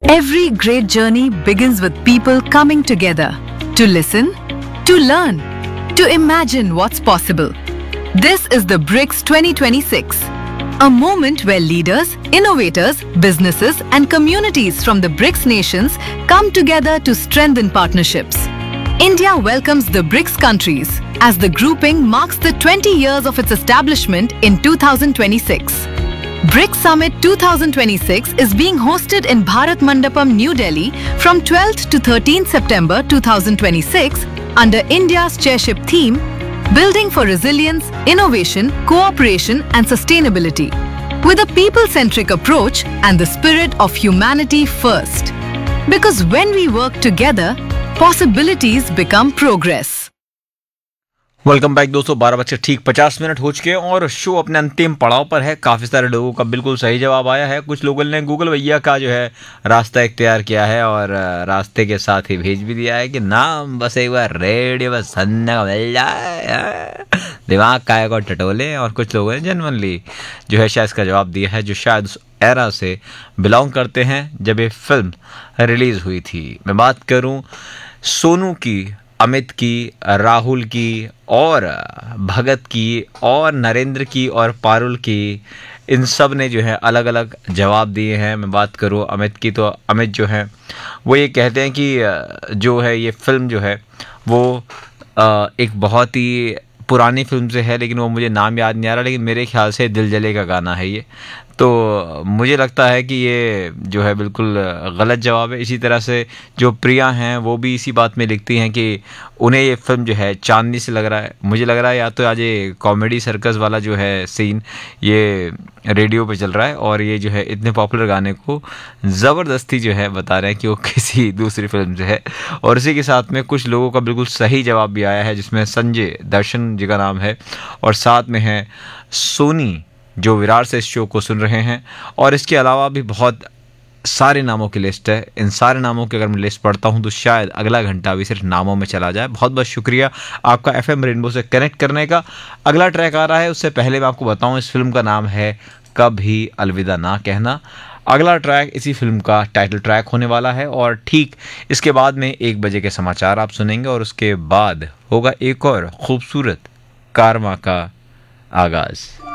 Every great journey begins with people coming together to listen, to learn, to imagine what's possible. This is the BRICS 2026, a moment where leaders, innovators, businesses and communities from the BRICS nations come together to strengthen partnerships. India welcomes the BRICS countries as the grouping marks the 20 years of its establishment in 2026. BRICS Summit 2026 is being hosted in Bharat Mandapam, New Delhi from 12th to 13th September 2026 under India's chairship theme, Building for Resilience, Innovation, Cooperation and Sustainability, with a people-centric approach and the spirit of humanity first. Because when we work together, possibilities become progress. Welcome back दोस्तों, 12:50 हो चुके हैं और show अपने अंतिम पड़ाव पर है। काफ़ी सारे लोगों का बिल्कुल सही जवाब आया है। कुछ लोगों ने गूगल भैया का जो है रास्ता इख्तियार किया है और रास्ते के साथ ही भेज भी दिया है कि नाम बस एक बार रेडियो बस सुनने को मिल जाए, दिमाग काय को टटोले। और कुछ लोगों ने जेन्युइनली जो है शायद इसका जवाब दिया है, जो शायद उस एरा से बिलोंग करते हैं जब ये फिल्म रिलीज़ हुई थी। मैं बात करूँ सोनू की, अमित की, राहुल की और भगत की और नरेंद्र की और पारुल की, इन सब ने जो है अलग अलग जवाब दिए हैं। मैं बात करूं अमित की, तो अमित जो है वो ये कहते हैं कि जो है ये फिल्म जो है वो एक बहुत ही पुरानी फिल्म से है, लेकिन वो मुझे नाम याद नहीं आ रहा, लेकिन मेरे ख्याल से दिल जले का गाना है ये। तो मुझे लगता है कि ये जो है बिल्कुल गलत जवाब है। इसी तरह से जो प्रिया हैं वो भी इसी बात में लिखती हैं कि उन्हें ये फिल्म जो है चांदनी से लग रहा है। मुझे लग रहा है या तो आज ये कॉमेडी सर्कस वाला जो है सीन ये रेडियो पे चल रहा है और ये जो है इतने पॉपुलर गाने को ज़बरदस्ती जो है बता रहे हैं कि वो किसी दूसरी फिल्म से है। और इसी के साथ में कुछ लोगों का बिल्कुल सही जवाब भी आया है, जिसमें संजय दर्शन जी का नाम है और साथ में है सोनी जो विरार से इस शो को सुन रहे हैं। और इसके अलावा भी बहुत सारे नामों की लिस्ट है। इन सारे नामों की अगर मैं लिस्ट पढ़ता हूं तो शायद अगला घंटा भी सिर्फ नामों में चला जाए। बहुत बहुत शुक्रिया आपका FM रेनबो से कनेक्ट करने का। अगला ट्रैक आ रहा है, उससे पहले मैं आपको बताऊं इस फिल्म का नाम है कभी अलविदा ना कहना। अगला ट्रैक इसी फिल्म का टाइटल ट्रैक होने वाला है और ठीक इसके बाद में 1 बजे के समाचार आप सुनेंगे और उसके बाद होगा एक और खूबसूरत कारवां का आगाज़।